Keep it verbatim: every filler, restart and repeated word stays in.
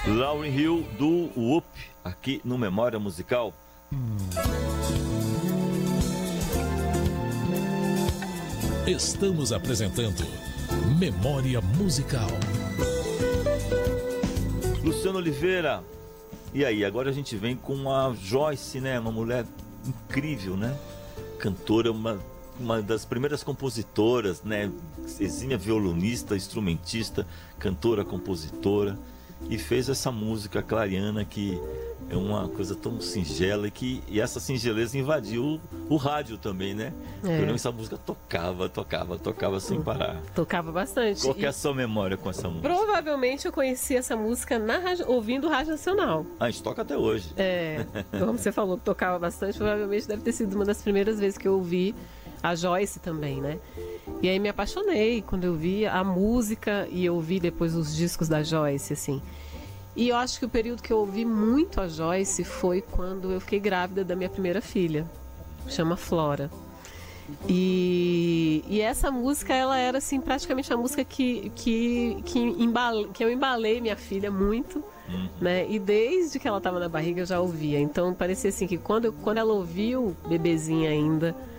Lauryn Hill do Whoop, aqui no Memória Musical. Estamos apresentando Memória Musical. Luciano Oliveira, e aí? Agora a gente vem com a Joyce, né? Uma mulher incrível, né? Cantora, uma, uma das primeiras compositoras, né? Exímia violonista, instrumentista, cantora, compositora. E fez essa música clariana que é uma coisa tão singela e que e essa singeleza invadiu o, o rádio também, né? É. Eu lembro que essa música tocava, tocava, tocava sem parar. Tocava bastante. Qual que é a sua memória com essa música? Provavelmente eu conheci essa música na rádio, ouvindo Rádio Nacional. Ah, a gente toca até hoje. É, como você falou que tocava bastante, provavelmente deve ter sido uma das primeiras vezes que eu ouvi a Joyce também, né? E aí me apaixonei quando eu vi a música e eu vi depois os discos da Joyce, assim. E eu acho que o período que eu ouvi muito a Joyce foi quando eu fiquei grávida da minha primeira filha, chama Flora. E, e essa música, ela era assim, praticamente a música que, que, que, embale, que eu embalei minha filha muito, uhum. né? E desde que ela estava na barriga eu já ouvia. Então parecia assim que quando, eu, quando ela ouviu, bebezinha ainda,